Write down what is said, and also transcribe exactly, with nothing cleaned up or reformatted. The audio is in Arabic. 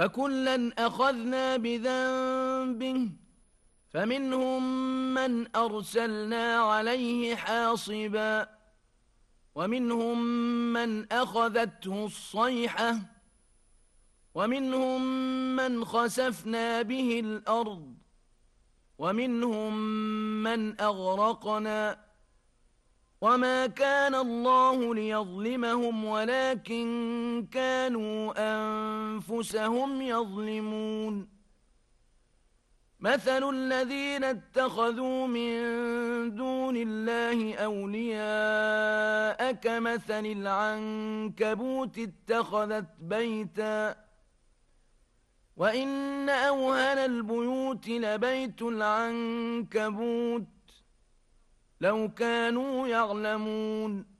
فكلا أخذنا بذنبه فمنهم من أرسلنا عليه حاصبا ومنهم من أخذته الصيحة ومنهم من خسفنا به الأرض ومنهم من أغرقنا وما كان الله ليظلمهم ولكن كانوا أنفسهم يظلمون مثل الذين اتخذوا من دون الله أولياء كمثل العنكبوت اتخذت بيتا وإن أوهن البيوت لبيت العنكبوت لو كانوا يعلمون